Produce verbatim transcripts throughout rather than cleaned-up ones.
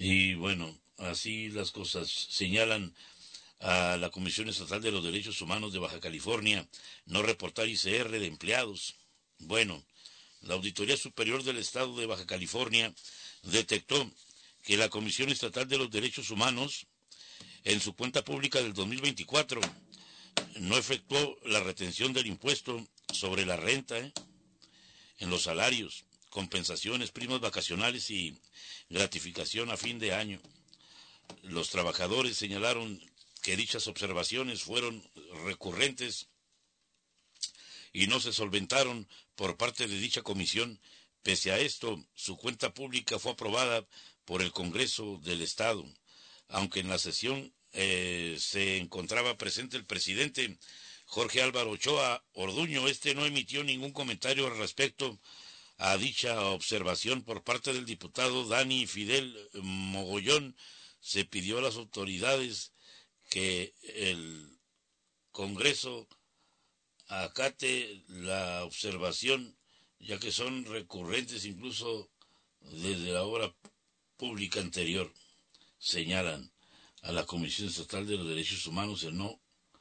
Y bueno, así las cosas señalan a la Comisión Estatal de los Derechos Humanos de Baja California no reportar I C R de empleados. Bueno, la Auditoría Superior del Estado de Baja California detectó que la Comisión Estatal de los Derechos Humanos, en su cuenta pública del dos mil veinticuatro, no efectuó la retención del impuesto sobre la renta ¿eh? en los salarios, compensaciones, primas vacacionales y gratificación a fin de año. Los trabajadores señalaron que dichas observaciones fueron recurrentes y no se solventaron por parte de dicha comisión. Pese a esto, su cuenta pública fue aprobada por el Congreso del Estado, aunque en la sesión eh, se encontraba presente el presidente Jorge Álvaro Ochoa Orduño. Este no emitió ningún comentario al respecto a dicha observación por parte del diputado Dani Fidel Mogollón. Se pidió a las autoridades que el Congreso acate la observación, ya que son recurrentes incluso desde la obra pública anterior. Señalan a la Comisión Estatal de los Derechos Humanos el no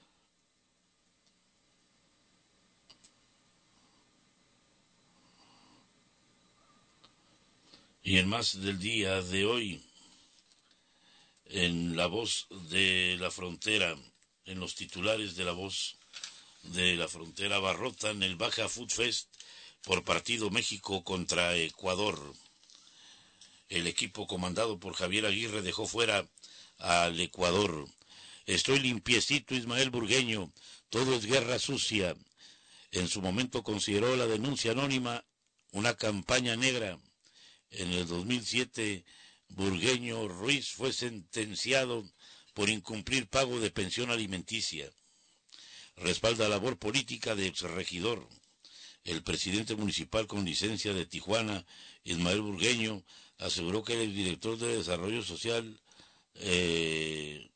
y en más del día de hoy, en La Voz de la Frontera, en los titulares de La Voz de la Frontera, abarrotan el Baja Food Fest por partido México contra Ecuador. El equipo comandado por Javier Aguirre dejó fuera al Ecuador. Estoy limpiecito, Ismael Burgueño, todo es guerra sucia. En su momento consideró la denuncia anónima una campaña negra. En el dos mil siete, Burgueño Ruiz fue sentenciado por incumplir pago de pensión alimenticia. Respalda labor política de exregidor. El presidente municipal con licencia de Tijuana, Ismael Burgueño, aseguró que el director de Desarrollo Social eh,